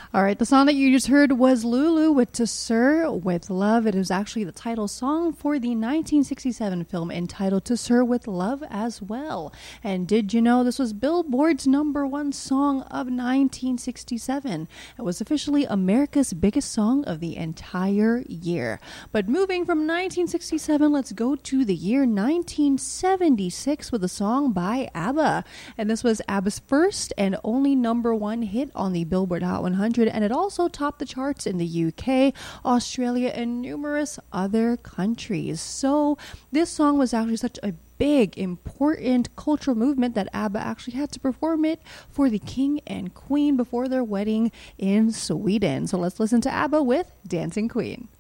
All right, the song that you just heard was Lulu with To Sir with Love. It is actually the title song for the 1967 film entitled To Sir with Love as well. And did you know this was Billboard's #1 song of 1967? It was officially America's biggest song of the entire year. But moving from 1967, let's go to the year 1976 with a song by ABBA. And this was ABBA's first and only #1 hit on the Billboard Hot 100, and it also topped the charts in the UK, Australia, and numerous other countries. So this song was actually such a big, important cultural movement that ABBA actually had to perform it for the king and queen before their wedding in Sweden. So let's listen to ABBA with Dancing Queen.